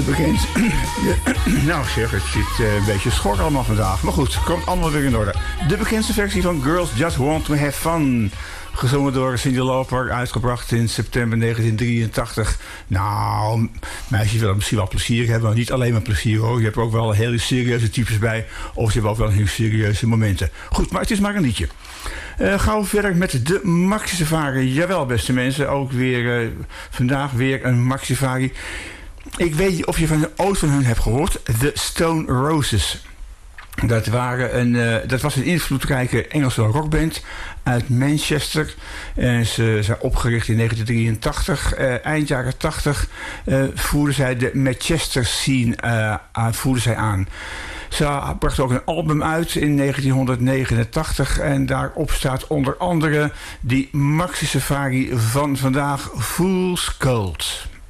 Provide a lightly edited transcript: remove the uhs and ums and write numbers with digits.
Bekend. Nou zeg, het zit een beetje schor allemaal vandaag. Maar goed, komt allemaal weer in orde. De bekendste versie van Girls Just Want to Have Fun. Gezongen door Cyndi Lauper, uitgebracht in september 1983. Nou, meisjes willen misschien wel plezier hebben, maar niet alleen maar plezier hoor. Je hebt ook wel hele serieuze types bij, of ze hebben ook wel heel serieuze momenten. Goed, maar het is maar een liedje. Gauw verder met de Maxi Safari. Jawel, beste mensen, ook weer vandaag weer een Maxi Safari. Ik weet niet of je ooit van hun hebt gehoord. The Stone Roses. Dat was een invloedrijke Engelse rockband uit Manchester. Ze zijn opgericht in 1983. Eind jaren 80 voerden zij de Manchester scene aan. Ze brachten ook een album uit in 1989 en daarop staat onder andere die Maxi Safari van vandaag, Fool's Gold.